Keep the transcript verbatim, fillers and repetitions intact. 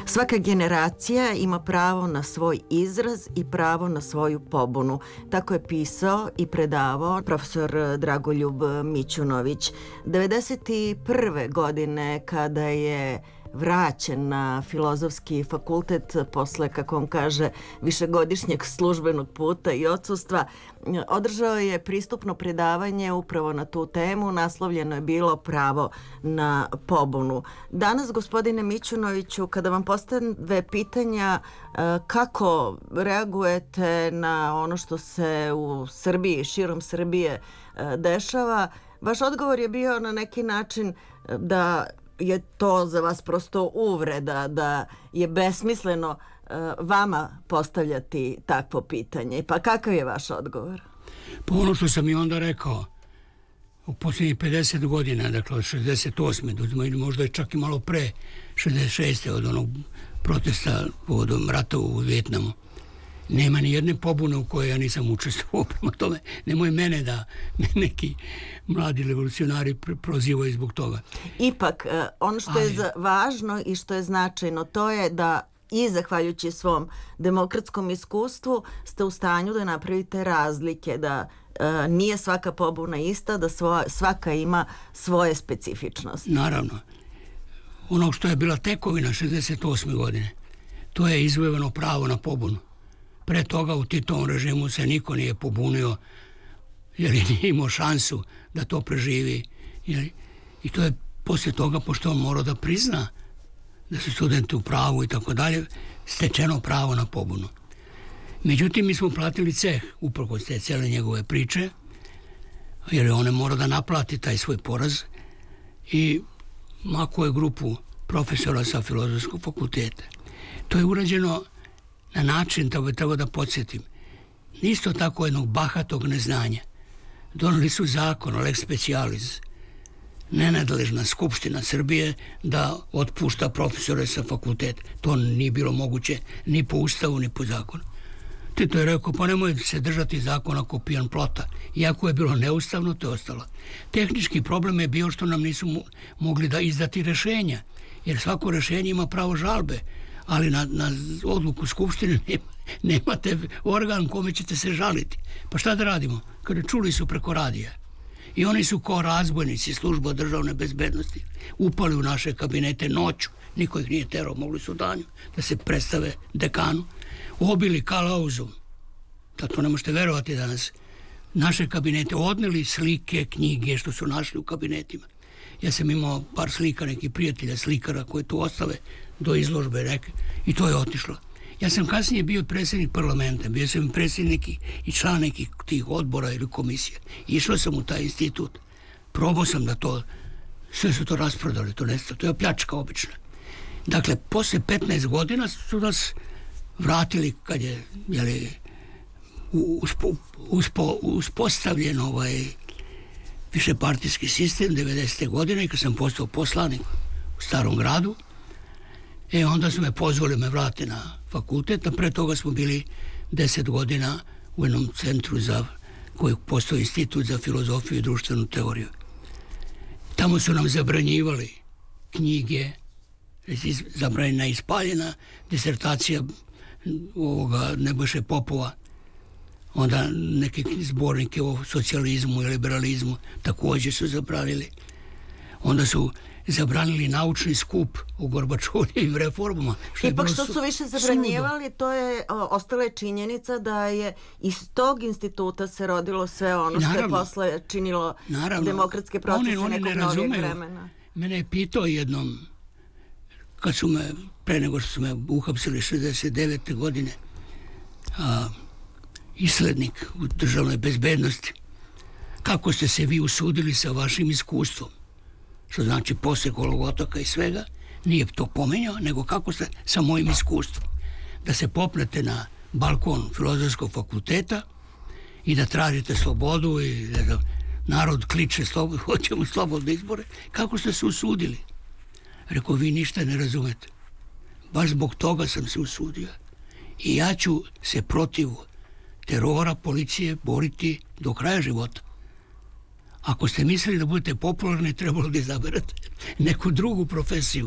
Svaka generacija ima pravo na svoj izraz i pravo na svoju pobunu. Tako je pisao i predavao profesor Dragoljub Mićunović. devedeset prve godine, kada je vraćen na Filozofski fakultet posle, kako on kaže, višegodišnjeg službenog puta i odsustva, održao je pristupno predavanje upravo na tu temu. Naslovljeno je bilo Pravo na pobunu. Danas, gospodine Mićunoviću, kada vam postave pitanja kako reagujete na ono što se u Srbiji, širom Srbije dešava, vaš odgovor je bio na neki način da je to za vas prosto uvreda, da je besmisleno uh, vama postavljati takvo pitanje. Pa kakav je vaš odgovor? Pa ono što sam i onda rekao, u posljednjih pedeset godina, dakle od šezdeset osme ili možda čak i malo pre šezdeset šeste od onog protesta povodom rata u Vijetnamu, nema ni jedne pobune u kojoj ja nisam učestvovao. Prema tome, nemoj mene da me neki mladi revolucionari prozivaju zbog toga. Ipak, ono što je Ali... važno i što je značajno, to je da i zahvaljujući svom demokratskom iskustvu ste u stanju da napravite razlike, da uh, nije svaka pobuna ista, da svoja, svaka ima svoje specifičnosti. Naravno. Ono što je bila tekovina šezdeset osme godine, to je izvojevano pravo na pobunu. Pre toga u Titovom režimu se niko nije pobunio jer je nije imao šansu da to preživi. I to je poslije toga, pošto on morao da prizna da su studenti u pravu i tako dalje, stečeno pravo na pobunu. Međutim, mi smo platili ceh uprkos te cijele njegove priče, jer je on morao da naplati taj svoj poraz i mako je grupu profesora sa Filozofskog fakulteta. To je urađeno na način, da bi trebao da podsjetim, isto tako jednog bahatog neznanja. Doneli su zakon o lex specialis, nenadležna Skupština Srbije da otpušta profesore sa fakulteta. To nije bilo moguće ni po ustavu, ni po zakonu. Tito je rekao, pa nemoj se držati zakona ko pijan plota. Iako je bilo neustavno, to je ostalo. Tehnički problem je bio što nam nisu mogli da izdati rešenja, jer svako rešenje ima pravo žalbe, ali na, na odluku Skupštine nema, nemate organ kome ćete se žaliti. Pa šta da radimo? Kada čuli su preko radija. I oni su kao razbojnici služba državne bezbednosti upali u naše kabinete noću. Niko ih nije terao, mogli su danju da se predstave dekanu. Obili kalauzom. Da to ne možete verovati danas. Naše kabinete odneli slike, knjige što su našli u kabinetima. Ja sam imao par slika nekih prijatelja slikara koje tu ostave do izložbe neke i to je otišlo. Ja sam kasnije bio predsjednik parlamenta, bio sam predsjednik i član nekih tih odbora ili komisija. Išao sam u taj institut, probao sam da to, sve su to rasprodali, to nestalo, to je pljačka obična. Dakle, posle petnaest godina su nas vratili kad je, jeli, uspo, uspo, uspostavljen ovaj višepartijski sistem devedesete godine i kad sam postao poslanik u Starom gradu, e onda su me pozvali me vrati na fakultet, a pre toga smo bili deset godina u jednom centru za koji postoji institut za filozofiju i društvenu teoriju. Tamo su nam zabranjivali knjige, zabranjena i ispaljena disertacija ovoga Nebojše Popova, onda neke zbornike o socijalizmu i liberalizmu također su zabranili. Onda su zabranili naučni skup o Gorbačovim reformama. Što Ipak što su više zabranjivali, sudo. To je o, ostala je činjenica da je iz tog instituta se rodilo sve ono naravno, što je posle činilo naravno, demokratske procese oni, oni nekog novijeg vremena. Mene je pitao jednom, kad su me, pre nego što su me uhapsili šezdeset devete godine, a, islednik u državnoj bezbednosti, kako ste se vi usudili sa vašim iskustvom, što znači posle Golog otoka i svega, nije to pomenjao, nego kako ste sa mojim iskustvom, da se popnete na balkon Filozofskog fakulteta i da tražite slobodu i da narod kliče slobodu, hoćemo slobodne izbore, kako ste se usudili? Rekao, vi ništa ne razumete. Baš zbog toga sam se usudio. I ja ću se protiv terora policije boriti do kraja života. Ako ste mislili da budete popularni, trebalo da izaberete neku drugu profesiju.